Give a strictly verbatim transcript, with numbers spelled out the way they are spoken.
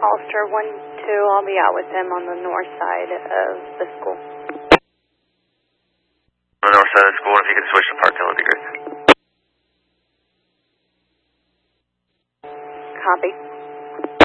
Hollister one two, I'll be out with him on the north side of the school. On the north side of the school, if you could switch to Parkdale, that'd be great. Copy.